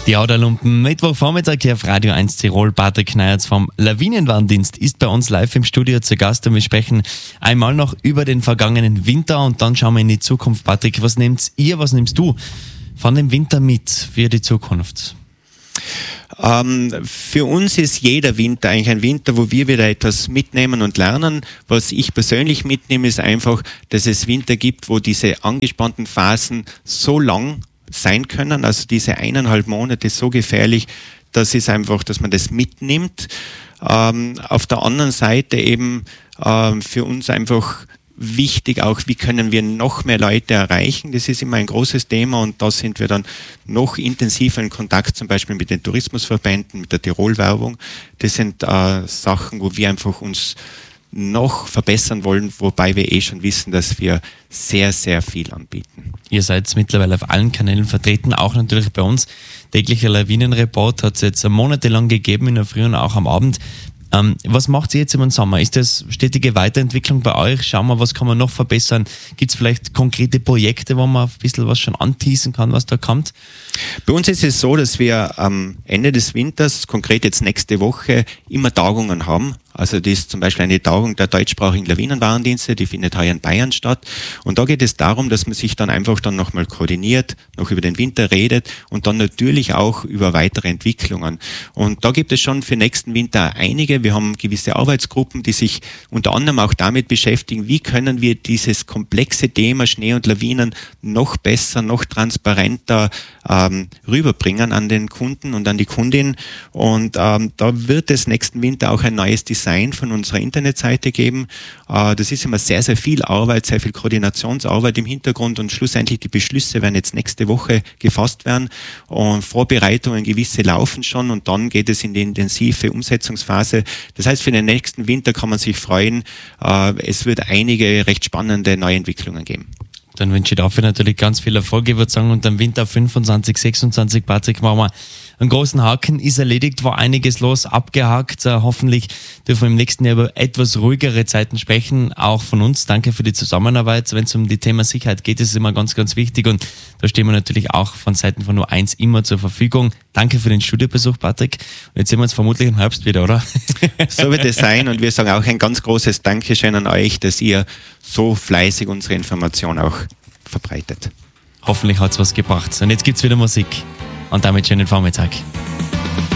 Die Auderlumpen, Mittwochvormittag hier auf Radio 1 Tirol. Patrick Kneiers vom Lawinenwarndienst ist bei uns live im Studio zu Gast und wir sprechen einmal noch über den vergangenen Winter und dann schauen wir in die Zukunft. Patrick, was nimmst du von dem Winter mit für die Zukunft? Für uns ist jeder Winter eigentlich ein Winter, wo wir wieder etwas mitnehmen und lernen. Was ich persönlich mitnehme, ist einfach, dass es Winter gibt, wo diese angespannten Phasen so lang sein können, also diese 1,5 Monate so gefährlich, das ist einfach, dass man das mitnimmt. Auf der anderen Seite eben für uns einfach wichtig auch, wie können wir noch mehr Leute erreichen, das ist immer ein großes Thema und da sind wir dann noch intensiver in Kontakt, zum Beispiel mit den Tourismusverbänden, mit der Tirol-Werbung. Das sind Sachen, wo wir einfach uns noch verbessern wollen, wobei wir schon wissen, dass wir sehr, sehr viel anbieten. Ihr seid mittlerweile auf allen Kanälen vertreten, auch natürlich bei uns. Täglicher Lawinenreport hat es jetzt monatelang gegeben, in der Früh und auch am Abend. Was macht ihr jetzt im Sommer? Ist das stetige Weiterentwicklung bei euch? Schauen wir, was kann man noch verbessern? Gibt es vielleicht konkrete Projekte, wo man ein bisschen was schon anteasen kann, was da kommt? Bei uns ist es so, dass wir am Ende des Winters, konkret jetzt nächste Woche, immer Tagungen haben. Also das ist zum Beispiel eine Tagung der deutschsprachigen Lawinenwarndienste, die findet heuer in Bayern statt. Und da geht es darum, dass man sich dann einfach dann nochmal koordiniert, noch über den Winter redet und dann natürlich auch über weitere Entwicklungen. Und da gibt es schon für nächsten Winter einige. Wir haben gewisse Arbeitsgruppen, die sich unter anderem auch damit beschäftigen, wie können wir dieses komplexe Thema Schnee und Lawinen noch besser, noch transparenter rüberbringen an den Kunden und an die Kundin. Und da wird es nächsten Winter auch ein neues Design von unserer Internetseite geben. Das ist immer sehr, sehr viel Arbeit, sehr viel Koordinationsarbeit im Hintergrund und schlussendlich die Beschlüsse werden jetzt nächste Woche gefasst werden und Vorbereitungen gewisse laufen schon und dann geht es in die intensive Umsetzungsphase. Das heißt, für den nächsten Winter kann man sich freuen. Es wird einige recht spannende Neuentwicklungen geben. Dann wünsche ich dafür natürlich ganz viel Erfolg. Ich würde sagen, unter dem Winter 25, 26, Patrick, machen wir einen großen Haken. Ist erledigt, war einiges los, abgehakt. Hoffentlich dürfen wir im nächsten Jahr über etwas ruhigere Zeiten sprechen, auch von uns. Danke für die Zusammenarbeit. Wenn es um die Thema Sicherheit geht, ist es immer ganz, ganz wichtig und da stehen wir natürlich auch von Seiten von U1 immer zur Verfügung. Danke für den Studiobesuch, Patrick. Und jetzt sehen wir uns vermutlich im Herbst wieder, oder? So wird es sein und wir sagen auch ein ganz großes Dankeschön an euch, dass ihr so fleißig unsere Information auch verbreitet. Hoffentlich hat es was gebracht. Und jetzt gibt es wieder Musik. Und damit schönen Vormittag.